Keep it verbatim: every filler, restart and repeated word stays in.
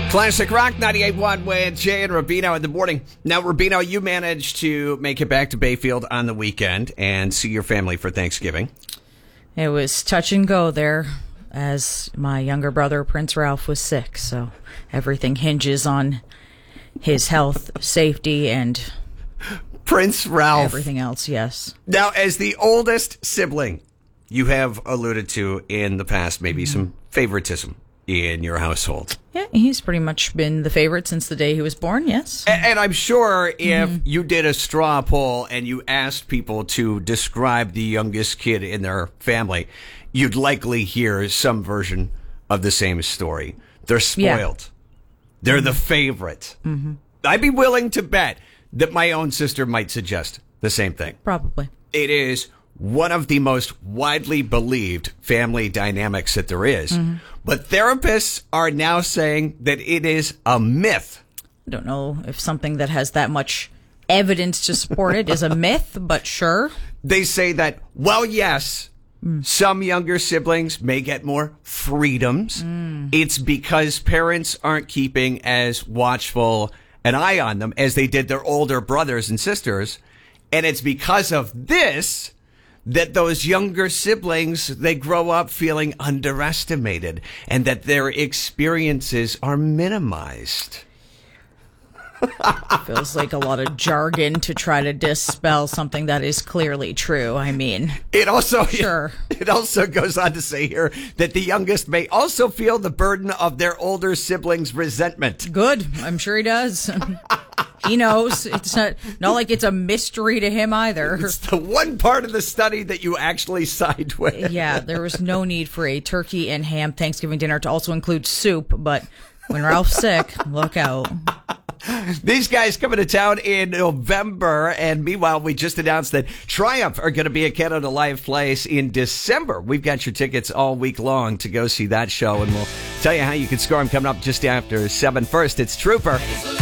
Classic Rock ninety-eight point one with Jay and Rubino in the morning. Now, Rubino, you managed to make it back to Bayfield on the weekend and see your family for Thanksgiving. It was touch and go there, as my younger brother, Prince Ralph, was sick. So everything hinges on his health, safety, and Prince Ralph. Everything else, yes. Now, as the oldest sibling, you have alluded to in the past maybe mm-hmm. some favoritism in your household. Yeah, he's pretty much been the favorite since the day he was born, yes. And, and I'm sure if mm-hmm. you did a straw poll and you asked people to describe the youngest kid in their family, you'd likely hear some version of the same story. They're spoiled. Yeah. They're mm-hmm. the favorite. Mm-hmm. I'd be willing to bet that my own sister might suggest the same thing. Probably. It is one of the most widely believed family dynamics that there is. Mm-hmm. But therapists are now saying that it is a myth. I don't know if something that has that much evidence to support it is a myth, but sure. They say that, well, yes, mm. some younger siblings may get more freedoms. Mm. It's because parents aren't keeping as watchful an eye on them as they did their older brothers and sisters. And it's because of this that those younger siblings, they grow up feeling underestimated and that their experiences are minimized. Feels like a lot of jargon to try to dispel something that is clearly true. I mean, it also sure. It, it also goes on to say here that the youngest may also feel the burden of their older siblings' resentment. Good. I'm sure he does. He knows. It's not not like it's a mystery to him either. It's the one part of the study that you actually side with. Yeah, there was no need for a turkey and ham Thanksgiving dinner to also include soup, but when Ralph's sick, look out. These guys coming to town in November, and meanwhile, we just announced that Triumph are going to be at Canada Live Place in December. We've got your tickets all week long to go see that show, and we'll tell you how you can score them coming up just after seven. First, it's Trooper.